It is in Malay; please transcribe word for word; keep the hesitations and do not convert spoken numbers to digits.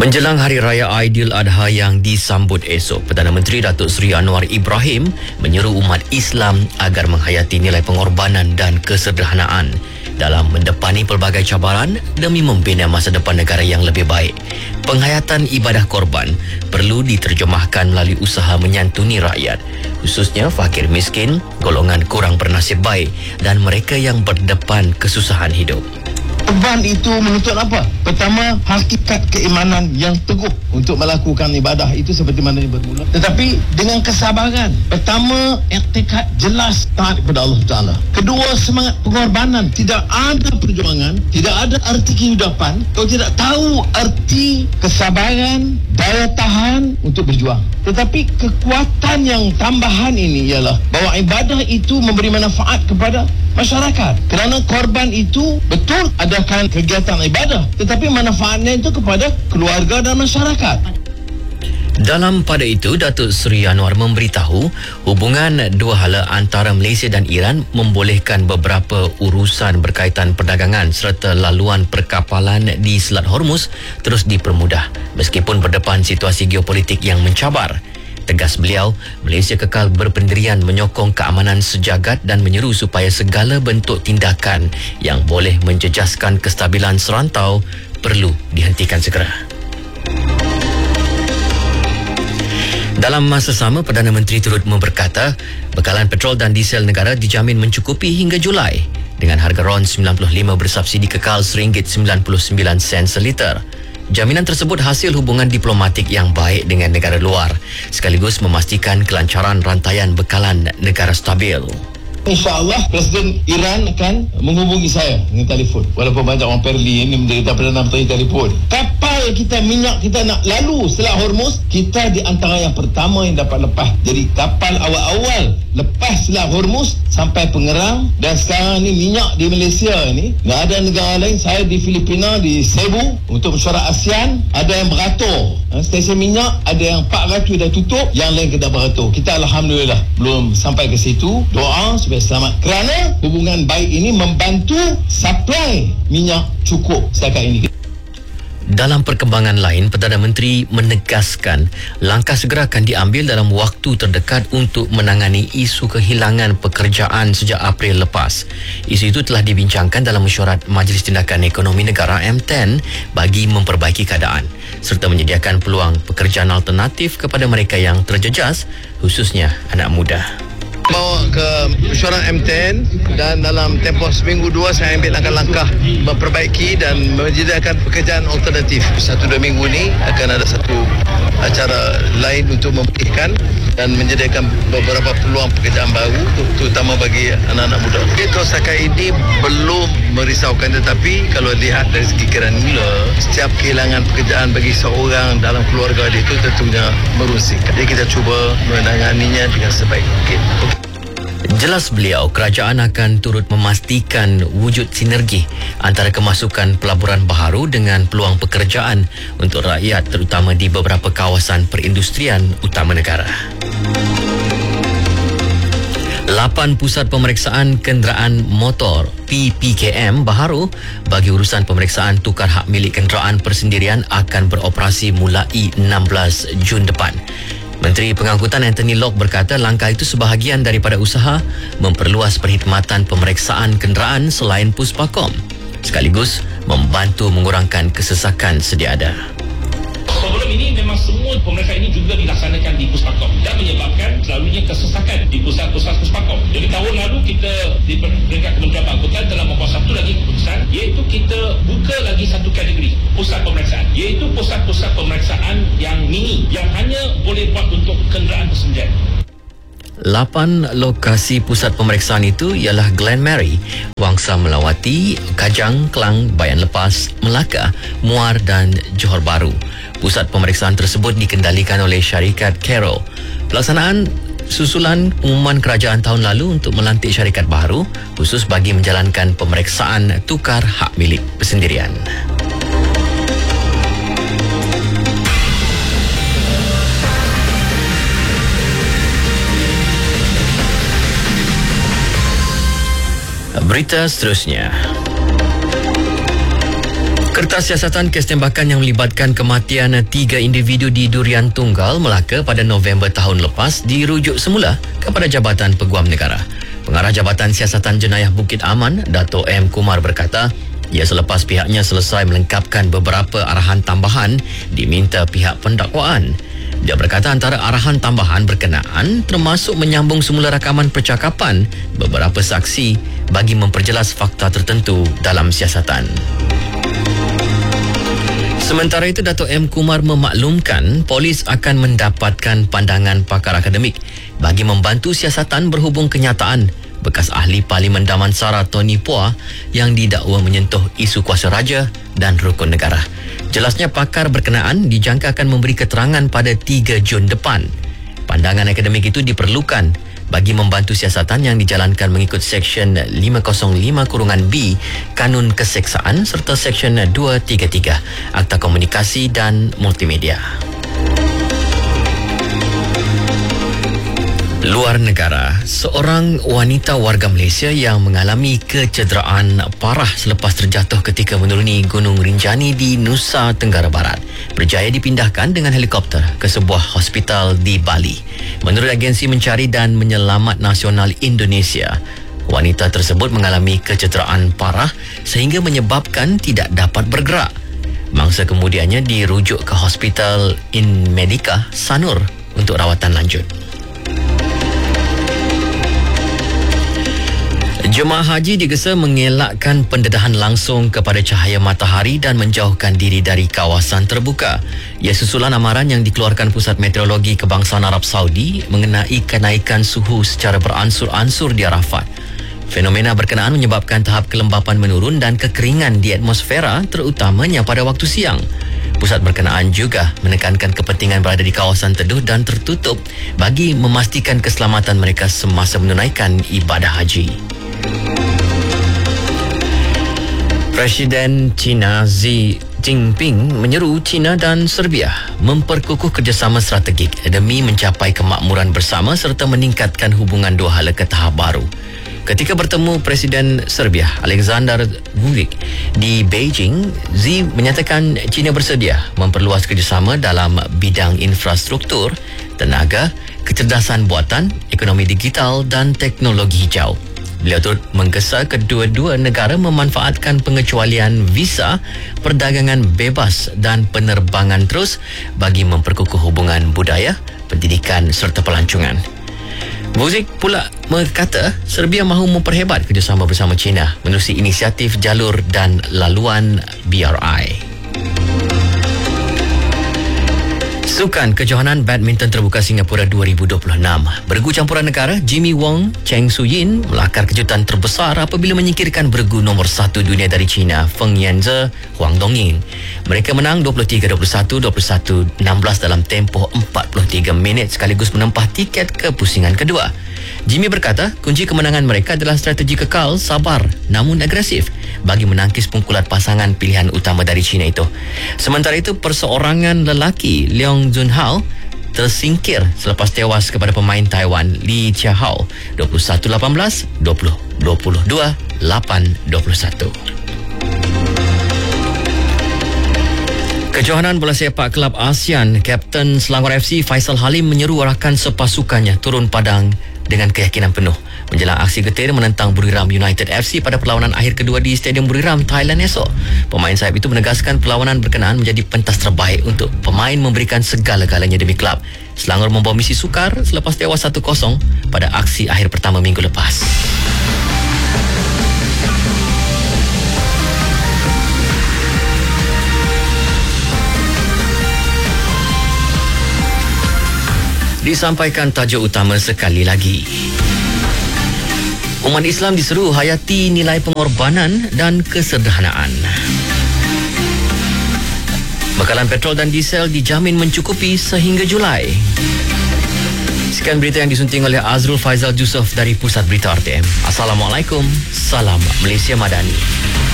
Menjelang Hari Raya Aidiladha yang disambut esok, Perdana Menteri Datuk Seri Anwar Ibrahim menyeru umat Islam agar menghayati nilai pengorbanan dan kesederhanaan dalam mendepani pelbagai cabaran demi membina masa depan negara yang lebih baik. Penghayatan ibadah korban perlu diterjemahkan melalui usaha menyantuni rakyat, khususnya fakir miskin, golongan kurang bernasib baik dan mereka yang berdepan kesusahan hidup. Korban itu menuntut apa? Pertama, hakikat keimanan yang teguh untuk melakukan ibadah itu seperti mana yang bermula. Tetapi dengan kesabaran. Pertama, iktikad jelas taat kepada Allah Taala. Kedua, semangat pengorbanan. Tidak ada perjuangan, tidak ada arti kehidupan kalau tidak tahu arti kesabaran, daya tahan untuk berjuang. Tetapi kekuatan yang tambahan ini ialah bahawa ibadah itu memberi manfaat kepada masyarakat. Kerana korban itu betul adakan kegiatan ibadah, tetapi manfaatnya itu kepada keluarga dan masyarakat. Dalam pada itu, Datuk Seri Anwar memberitahu hubungan dua hala antara Malaysia dan Iran membolehkan beberapa urusan berkaitan perdagangan serta laluan perkapalan di Selat Hormuz terus dipermudah meskipun berdepan situasi geopolitik yang mencabar. Tegas beliau, Malaysia kekal berpendirian menyokong keamanan sejagat dan menyeru supaya segala bentuk tindakan yang boleh menjejaskan kestabilan serantau perlu dihentikan segera. Dalam masa sama, Perdana Menteri turut berkata, bekalan petrol dan diesel negara dijamin mencukupi hingga Julai dengan harga RON sembilan puluh lima bersubsidi kekal satu ringgit sembilan puluh sembilan sen seliter. Jaminan tersebut hasil hubungan diplomatik yang baik dengan negara luar, sekaligus memastikan kelancaran rantaian bekalan negara stabil. InsyaAllah Presiden Iran akan menghubungi saya dengan telefon. Walaupun banyak orang Perli ini menderita Perdana Menteri telefon. Kapal kita, minyak kita nak lalu Selat Hormuz, kita di antara yang pertama yang dapat lepas. Jadi kapal awal-awal lepas Selat Hormuz sampai Pengerang, dan sekarang ni minyak di Malaysia ni, tak ada negara lain. Saya di Filipina, di Cebu untuk mesyuarat ASEAN, ada yang beratur. Stesen minyak ada yang empat ratus dah tutup, yang lain kita beratur. Kita Alhamdulillah belum sampai ke situ. Doa supaya selamat, kerana hubungan baik ini membantu suplai minyak cukup setakat ini. Dalam perkembangan lain, Perdana Menteri menegaskan langkah segera akan diambil dalam waktu terdekat untuk menangani isu kehilangan pekerjaan sejak April lepas. Isu itu telah dibincangkan dalam mesyuarat Majlis Tindakan Ekonomi Negara M sepuluh bagi memperbaiki keadaan serta menyediakan peluang pekerjaan alternatif kepada mereka yang terjejas, khususnya anak muda. Bawa ke mesyuarat M sepuluh, dan dalam tempoh seminggu dua saya ambil langkah-langkah memperbaiki dan menyediakan pekerjaan alternatif. Satu dua minggu ni akan ada satu acara lain untuk memulihkan dan menyediakan beberapa peluang pekerjaan baru, terutama bagi anak-anak muda. Itu setakat ini belum merisaukan, tetapi kalau lihat dari segi granula, setiap kehilangan pekerjaan bagi seorang dalam keluarga dia itu tentunya merusik. Jadi kita cuba menanganinya dengan sebaik mungkin. Jelas beliau, kerajaan akan turut memastikan wujud sinergi antara kemasukan pelaburan baharu dengan peluang pekerjaan untuk rakyat, terutama di beberapa kawasan perindustrian utama negara. Lapan pusat pemeriksaan kenderaan motor P P K M baharu bagi urusan pemeriksaan tukar hak milik kenderaan persendirian akan beroperasi mulai enam belas Jun depan. Menteri Pengangkutan Anthony Locke berkata langkah itu sebahagian daripada usaha memperluas perkhidmatan pemeriksaan kenderaan selain Puspakom, sekaligus membantu mengurangkan kesesakan sedia ada. Sebelum ini memang semua pemeriksaan ini juga dilaksanakan di Puspakom dan menyebabkan selalunya kesesakan di pusat-pusat Puspakom. Jadi tahun lalu kita di peringkat Kementerian Pengangkutan telah membuat satu lagi keputusan, iaitu kita buka lagi satu kategori pusat pemeriksaan, iaitu pusat-pusat pemeriksaan yang mini yang hanya boleh buat untuk kenderaan persendirian. Lapan lokasi pusat pemeriksaan itu ialah Glen Mary, Wangsa Melawati, Kajang, Kelang, Bayan Lepas, Melaka, Muar dan Johor Bahru. Pusat pemeriksaan tersebut dikendalikan oleh syarikat Carol. Pelaksanaan susulan pengumuman kerajaan tahun lalu untuk melantik syarikat baru khusus bagi menjalankan pemeriksaan tukar hak milik persendirian. Berita seterusnya. Kertas siasatan kes tembakan yang melibatkan kematian tiga individu di Durian Tunggal, Melaka pada November tahun lepas dirujuk semula kepada Jabatan Peguam Negara. Pengarah Jabatan Siasatan Jenayah Bukit Aman, Dato' M. Kumar berkata, ia selepas pihaknya selesai melengkapkan beberapa arahan tambahan diminta pihak pendakwaan. Dia berkata antara arahan tambahan berkenaan termasuk menyambung semula rakaman percakapan beberapa saksi bagi memperjelas fakta tertentu dalam siasatan. Sementara itu, Dato' M. Kumar memaklumkan polis akan mendapatkan pandangan pakar akademik bagi membantu siasatan berhubung kenyataan bekas ahli Parlimen Damansara Tony Phua yang didakwa menyentuh isu kuasa raja dan rukun negara. Jelasnya pakar berkenaan dijangka akan memberi keterangan pada tiga Jun depan. Pandangan akademik itu diperlukan bagi membantu siasatan yang dijalankan mengikut Seksyen lima kosong lima B Kanun Keseksaan serta Seksyen dua tiga tiga Akta Komunikasi dan Multimedia. Luar negara, seorang wanita warga Malaysia yang mengalami kecederaan parah selepas terjatuh ketika menuruni Gunung Rinjani di Nusa Tenggara Barat berjaya dipindahkan dengan helikopter ke sebuah hospital di Bali. Menurut agensi mencari dan menyelamat nasional Indonesia, wanita tersebut mengalami kecederaan parah sehingga menyebabkan tidak dapat bergerak. Mangsa kemudiannya dirujuk ke Hospital In Medica Sanur untuk rawatan lanjut. Jemaah haji digesa mengelakkan pendedahan langsung kepada cahaya matahari dan menjauhkan diri dari kawasan terbuka. Ia susulan amaran yang dikeluarkan Pusat Meteorologi Kebangsaan Arab Saudi mengenai kenaikan suhu secara beransur-ansur di Arafat. Fenomena berkenaan menyebabkan tahap kelembapan menurun dan kekeringan di atmosfera, terutamanya pada waktu siang. Pusat berkenaan juga menekankan kepentingan berada di kawasan teduh dan tertutup bagi memastikan keselamatan mereka semasa menunaikan ibadah haji. Presiden China Xi Jinping menyeru China dan Serbia memperkukuh kerjasama strategik demi mencapai kemakmuran bersama serta meningkatkan hubungan dua hala ke tahap baru. Ketika bertemu Presiden Serbia Alexander Vučić di Beijing, Xi menyatakan China bersedia memperluas kerjasama dalam bidang infrastruktur, tenaga, kecerdasan buatan, ekonomi digital dan teknologi hijau. Beliau turut menggesa kedua-dua negara memanfaatkan pengecualian visa, perdagangan bebas dan penerbangan terus bagi memperkukuh hubungan budaya, pendidikan serta pelancongan. Vučić pula berkata Serbia mahu memperhebat kerjasama bersama China menerusi inisiatif jalur dan laluan B R I. Sukan Kejohanan Badminton Terbuka Singapura dua ribu dua puluh enam. Beregu campuran negara Jimmy Wong Cheng Su-yin melakar kejutan terbesar apabila menyingkirkan beregu nombor satu dunia dari China Feng Yanze Huang Dongying. Mereka menang dua puluh tiga dua puluh satu, dua puluh satu enam belas dalam tempoh empat puluh tiga minit sekaligus menempah tiket ke pusingan kedua. Jimmy berkata kunci kemenangan mereka adalah strategi kekal, sabar namun agresif bagi menangkis pukulan pasangan pilihan utama dari China itu. Sementara itu, perseorangan lelaki Leong Junhao tersingkir selepas tewas kepada pemain Taiwan Li Chiahao dua puluh satu lapan belas, dua puluh, dua puluh dua, lapan, dua puluh satu. Kejohanan bola sepak Kelab ASEAN, Kapten Selangor F C Faisal Halim menyeru rakan sepasukannya turun padang dengan keyakinan penuh menjelang aksi getir menentang Buriram United F C pada perlawanan akhir kedua di Stadium Buriram, Thailand esok. Pemain sayap itu menegaskan perlawanan berkenaan menjadi pentas terbaik untuk pemain memberikan segala-galanya demi kelab. Selangor membawa misi sukar selepas tewas satu kosong pada aksi akhir pertama minggu lepas. Disampaikan tajuk utama sekali lagi. Umat Islam diseru hayati nilai pengorbanan dan kesederhanaan. Bekalan petrol dan diesel dijamin mencukupi sehingga Julai. Sekian berita yang disunting oleh Azrul Faizal Jusuf dari Pusat Berita R T M. Assalamualaikum, salam Malaysia Madani.